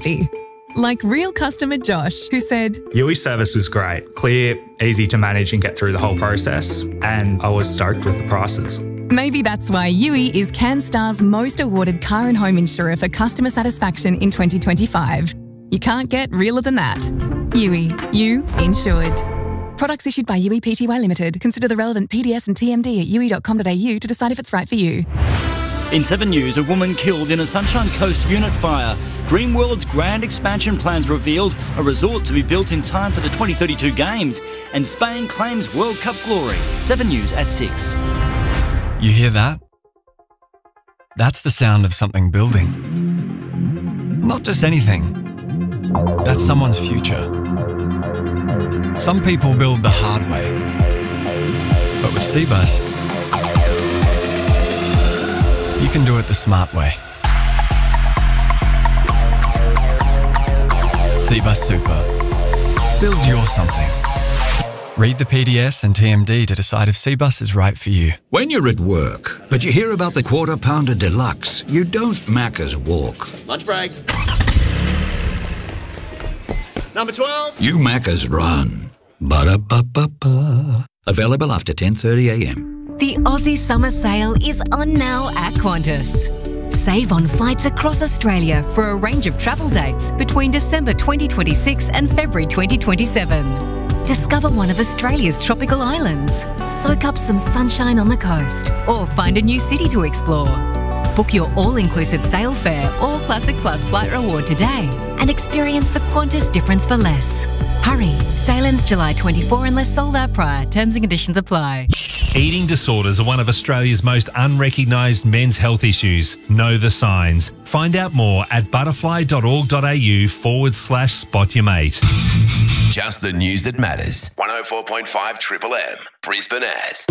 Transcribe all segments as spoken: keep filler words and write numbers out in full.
happy. Like real customer Josh, who said, Yui service was great, clear, easy to manage and get through the whole process, and I was stoked with the prices. Maybe that's why Yui is CanStar's most awarded car and home insurer for customer satisfaction in twenty twenty-five. You can't get realer than that. Yui, you insured. Products issued by Yui Pty Limited. Consider the relevant P D S and T M D at yui dot com dot a u to decide if it's right for you. In Seven News, a woman killed in a Sunshine Coast unit fire. Dreamworld's grand expansion plans revealed, a resort to be built in time for the twenty thirty-two Games, and Spain claims World Cup glory. Seven News at six. You hear that? That's the sound of something building. Not just anything. That's someone's future. Some people build the hard way. But with Cbus, you can do it the smart way. Cbus Super. Build your something. Read the P D S and T M D to decide if Cbus is right for you. When you're at work, but you hear about the Quarter Pounder Deluxe, you don't Macca's walk. Lunch break. Number twelve. You Macca's run. Ba-da-ba-ba-ba. Available after ten thirty a m. The Aussie Summer Sale is on now at Qantas. Save on flights across Australia for a range of travel dates between December twenty twenty-six and February twenty twenty-seven. Discover one of Australia's tropical islands, soak up some sunshine on the coast, or find a new city to explore. Book your all-inclusive sail fare or Classic Plus flight reward today and experience the Qantas difference for less. Hurry, sail ends July twenty-fourth unless sold out prior. Terms and conditions apply. Eating disorders are one of Australia's most unrecognised men's health issues. Know the signs. Find out more at butterfly.org.au forward slash spot your mate. Just the news that matters. one oh four point five Triple M, Brisbane as.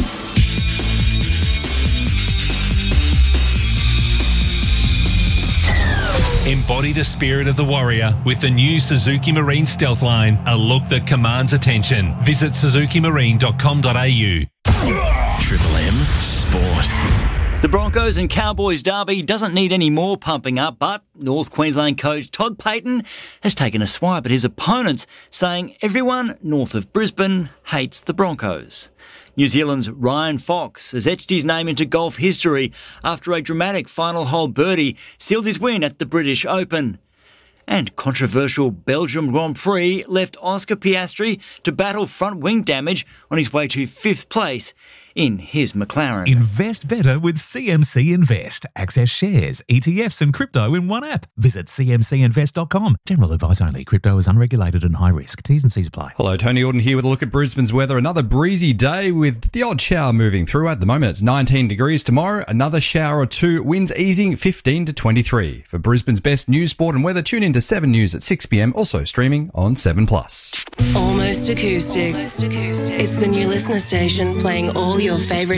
Embody the spirit of the warrior with the new Suzuki Marine Stealth Line, a look that commands attention. Visit suzuki marine dot com dot a u. Triple M Sport. The Broncos and Cowboys derby doesn't need any more pumping up, but North Queensland coach Todd Payten has taken a swipe at his opponents, saying everyone north of Brisbane hates the Broncos. New Zealand's Ryan Fox has etched his name into golf history after a dramatic final hole birdie sealed his win at the British Open. And controversial Belgium Grand Prix left Oscar Piastri to battle front wing damage on his way to fifth place in his McLaren. Invest better with C M C Invest. Access shares, E T Fs and crypto in one app. Visit c m c invest dot com. General advice only. Crypto is unregulated and high risk. T's and C's apply. Hello, Tony Auden here with a look at Brisbane's weather. Another breezy day with the odd shower moving through. At the moment, it's nineteen degrees. Tomorrow, another shower or two. Winds easing fifteen to twenty-three. For Brisbane's best news, sport and weather, tune in to seven News at six p m. Also streaming on seven plus. Almost Acoustic. Almost Acoustic. It's the new listener station playing all your favourite